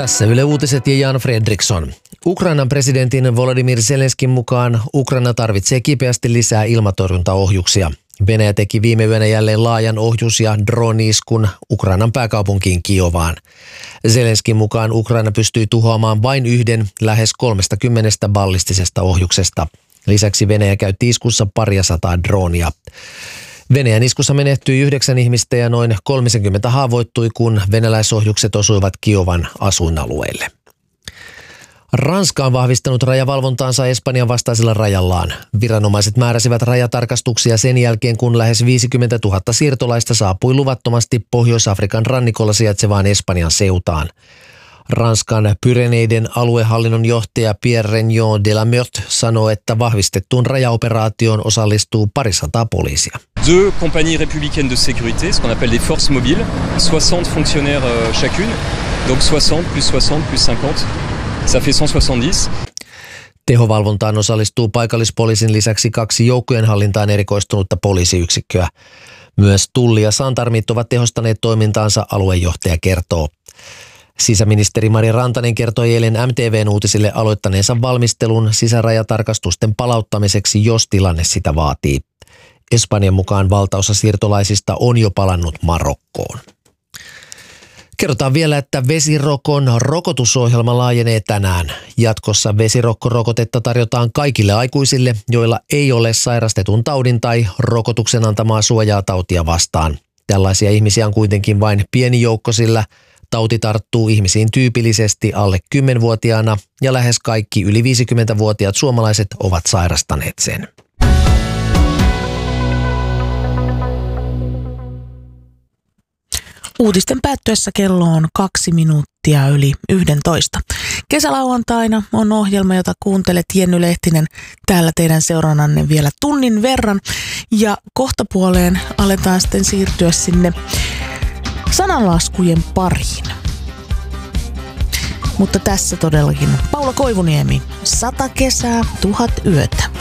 Tässä Yle Uutiset ja Jan Fredriksson. Ukrainan presidentin Volodymyr Zelenskin mukaan Ukraina tarvitsee kipeästi lisää ilmatorjuntaohjuksia. Venäjä teki viime yönä jälleen laajan ohjus- ja drone-iskun Ukrainan pääkaupunkiin Kiovaan. Zelenskin mukaan Ukraina pystyy tuhoamaan vain yhden lähes 30 ballistisesta ohjuksesta. Lisäksi Venäjä käytti iskussa 200 droonia. Venäjän iskussa menehtyi 9 ihmistä ja noin 30 haavoittui, kun venäläisohjukset osuivat Kiovan asuinalueille. Ranska on vahvistanut rajavalvontaansa Espanjan vastaisella rajallaan. Viranomaiset määräsivät rajatarkastuksia sen jälkeen, kun lähes 50 000 siirtolaista saapui luvattomasti Pohjois-Afrikan rannikolla sijaitsevaan Espanjan Ceutaan. Ranskan Pyreneiden aluehallinnon johtaja Pierre Regnault de la Meurthe sanoo, että vahvistettuun rajaoperaatioon osallistuu 200 poliisia. 2 compagnies républicaines de sécurité, ce qu'on appelle des forces mobiles, 60 fonctionnaires chacune, donc 60 plus 60 plus 50, ça fait 170. Tehovalvontaan osallistuu paikallispoliisin lisäksi 2 joukkojen hallintaan erikoistunutta poliisiyksikköä. Myös tulli ja santarmit ovat tehostaneet toimintaansa, aluejohtaja kertoo. Sisäministeri Mari Rantanen kertoi eilen MTV:n uutisille aloittaneensa valmistelun sisärajatarkastusten palauttamiseksi, jos tilanne sitä vaatii. Espanjan mukaan valtaosa siirtolaisista on jo palannut Marokkoon. Kerrotaan vielä, että vesirokon rokotusohjelma laajenee tänään. Jatkossa vesirokkorokotetta tarjotaan kaikille aikuisille, joilla ei ole sairastetun taudin tai rokotuksen antamaa suojaa tautia vastaan. Tällaisia ihmisiä on kuitenkin vain pieni joukko, sillä tauti tarttuu ihmisiin tyypillisesti alle 10-vuotiaana ja lähes kaikki yli 50-vuotiaat suomalaiset ovat sairastaneet sen. Uutisten päättyessä kello on 2 minuuttia yli 11. Kesälauantaina on ohjelma, jota kuuntelet, Jenny Lehtinen, täällä teidän seurannanne vielä tunnin verran. Ja kohtapuoleen aletaan sitten siirtyä sinne sananlaskujen pariin. Mutta tässä todellakin Paula Koivuniemi, 100 kesää, 1000 yötä.